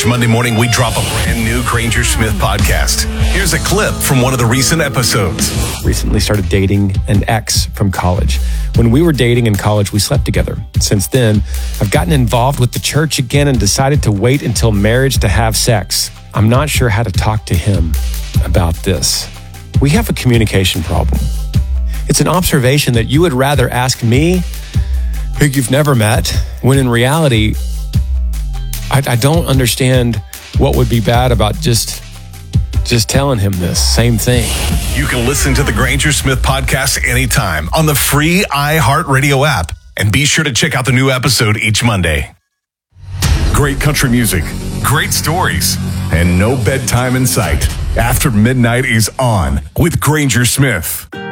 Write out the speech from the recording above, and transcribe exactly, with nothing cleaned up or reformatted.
Each Monday morning, we drop a brand new Granger Smith podcast. Here's a clip from one of the recent episodes. Recently started dating an ex from college. When we were dating in college, we slept together. Since then, I've gotten involved with the church again and decided to wait until marriage to have sex. I'm not sure how to talk to him about this. We have a communication problem. It's an observation that you would rather ask me, who you've never met, when in reality, I, I don't understand what would be bad about just, just telling him this same thing. You can listen to the Granger Smith podcast anytime on the free iHeartRadio app. And be sure to check out the new episode each Monday. Great country music, great stories, and no bedtime in sight. After Midnight is on with Granger Smith.